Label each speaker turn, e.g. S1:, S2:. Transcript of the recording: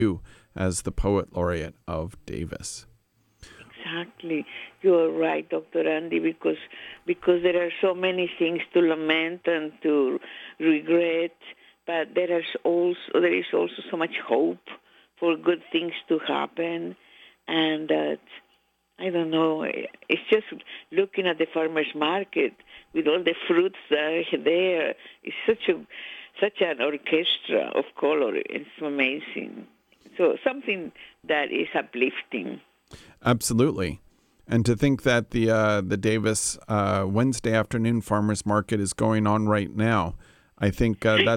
S1: you as the Poet Laureate of Davis.
S2: Exactly. You are right, Dr. Andy, because there are so many things to lament and to regret, but there is also so much hope for good things to happen, and that I don't know. It's just looking at the farmers market with all the fruits that are there. It's such an orchestra of color. It's amazing. So something that is uplifting.
S1: Absolutely. And to think that the Davis Wednesday afternoon farmers market is going on right now, I think